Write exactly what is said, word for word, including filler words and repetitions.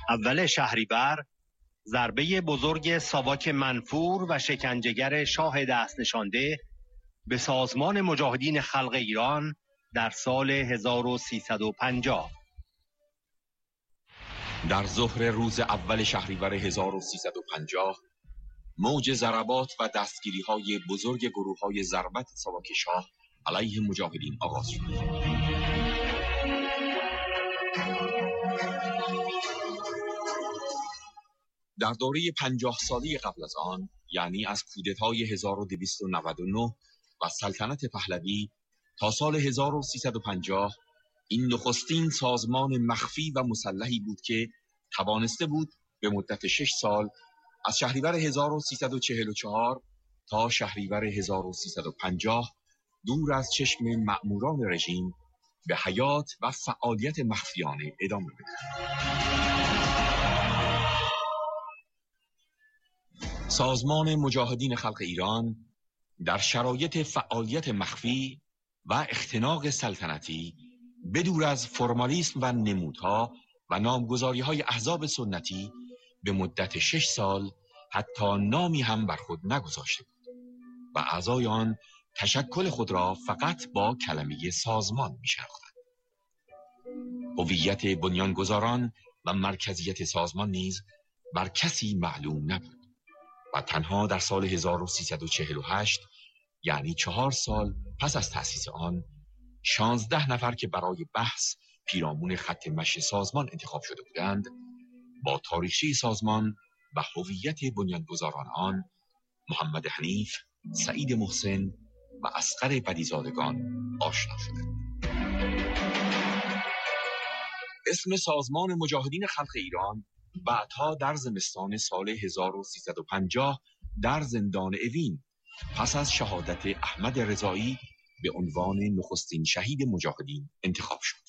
اول شهریور ضربه بزرگ ساواک منفور و شکنجهگر شاه دست نشانده به سازمان مجاهدین خلق ایران در سال هزار و سیصد و پنجاه. در ظهر روز اول شهریور هزار و سیصد و پنجاه موج ضربات و دستگیری‌های بزرگ گروه‌های ضربت ساواک شاه علیه مجاهدین آغاز شد. در دوره پنجاه سالی قبل از آن، یعنی از کودتای هزار و دویست و نود و نه و سلطنت پهلوی تا سال هزار و سیصد و پنجاه، این نخستین سازمان مخفی و مسلحی بود که توانسته بود به مدت شش سال از شهریور هزار و سیصد و چهل و چهار تا شهریور هزار و سیصد و پنجاه دور از چشم مأموران رژیم به حیات و فعالیت مخفیانه ادامه بدهد. سازمان مجاهدین خلق ایران در شرایط فعالیت مخفی و اختناق سلطنتی بدور از فرمالیسم و نمودها و نامگذاری‌های احزاب سنتی به مدت شش سال حتی نامی هم بر خود نگذاشته بود و اعضای آن تشکل خود را فقط با کلمه سازمان می‌شناختند. هویت بنیانگذاران و مرکزیت سازمان نیز بر کسی معلوم نبود و تنها در سال هزار و سیصد و چهل و هشت، یعنی چهار سال پس از تأسیس آن، شانزده نفر که برای بحث پیرامون خط مشی سازمان انتخاب شده بودند، با تاریخچه سازمان و هویت بنیانگذاران آن، محمد حنیف، سعید محسن و اصغر بدیزادگان آشنا شدند. اسم سازمان مجاهدین خلق ایران بعدها در زمستان سال هزار و سیصد و پنجاه در زندان اوین پس از شهادت احمد رضایی به عنوان نخستین شهید مجاهدین انتخاب شد.